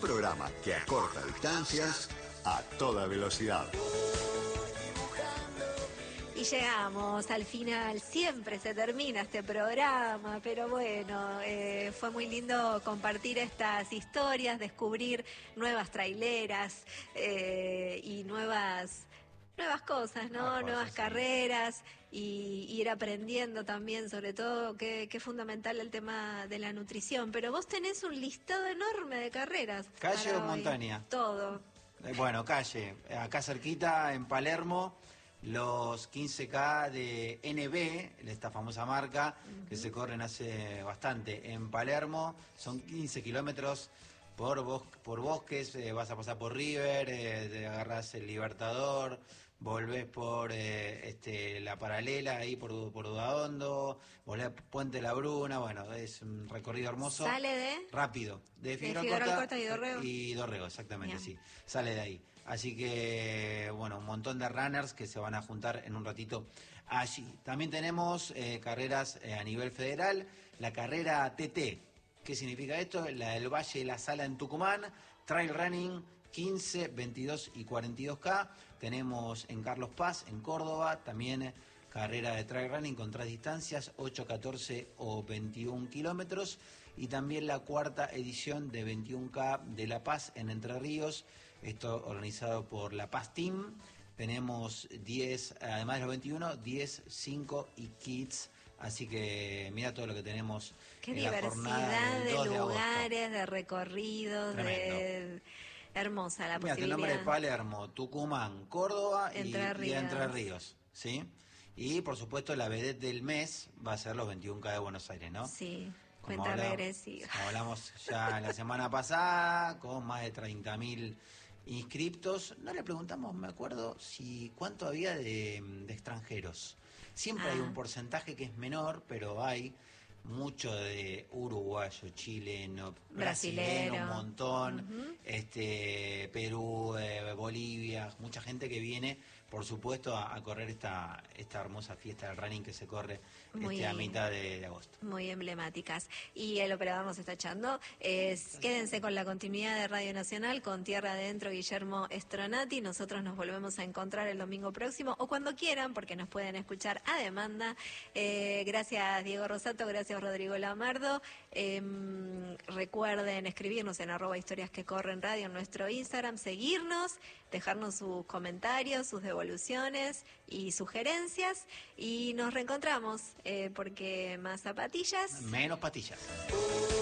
programa que acorta distancias a toda velocidad. Y llegamos al final, siempre se termina este programa, pero bueno, fue muy lindo compartir estas historias, descubrir nuevas traileras y nuevas cosas, ¿no? Nuevas carreras y ir aprendiendo también, sobre todo, que es fundamental el tema de la nutrición. Pero vos tenés un listado enorme de carreras. ¿Calle o montaña? Todo. Bueno, calle, acá cerquita, en Palermo, los 15K de NB, esta famosa marca, que se corren hace bastante. En Palermo son 15 kilómetros por bosques, vas a pasar por River, te agarrás el Libertador, volvés por la Paralela, ahí por Udaondo, volvés a Puente La Bruna, bueno, es un recorrido hermoso. ¿Sale de? Rápido, de Figueroa Alcorta y Dorrego, exactamente, bien. Sí, sale de ahí. Así que, bueno, un montón de runners que se van a juntar en un ratito allí. También tenemos carreras a nivel federal, la carrera TT. ¿Qué significa esto? La del Valle de la Sala en Tucumán, trail running 15, 22 y 42K. Tenemos en Carlos Paz, en Córdoba, también carrera de trail running con 3 distancias, 8, 14 o 21 kilómetros. Y también la cuarta edición de 21K de La Paz en Entre Ríos, esto organizado por La Paz Team. Tenemos 10, además de los 21, 10, 5 y Kids. Así que mira todo lo que tenemos. Qué en diversidad la jornada de lugares, de recorridos, de hermosa la posibilidad. Mira, tu nombre es Palermo, Tucumán, Córdoba y Entre Ríos, ¿sí? Y por supuesto la vedette del mes va a ser los 21K de Buenos Aires, ¿no? Sí, cuenta regresiva. Como hablamos ya la semana pasada, con más de 30.000 inscriptos. No le preguntamos, me acuerdo, cuánto había de extranjeros. Siempre hay un porcentaje que es menor, pero hay mucho de uruguayo, chileno, brasilero, un montón, Perú, Bolivia, mucha gente que viene, por supuesto, a correr esta hermosa fiesta del running que se corre a mitad de agosto. Muy emblemáticas. Y el operador nos está echando. Quédense con la continuidad de Radio Nacional, con Tierra Adentro, Guillermo Stronati. Nosotros nos volvemos a encontrar el domingo próximo, o cuando quieran, porque nos pueden escuchar a demanda. Gracias, Diego Rosato, gracias, Rodrigo Lamardo. Recuerden escribirnos en @historias que corren radio en nuestro Instagram, seguirnos, dejarnos sus comentarios, sus devoluciones y sugerencias, y nos reencontramos porque más zapatillas, menos patillas.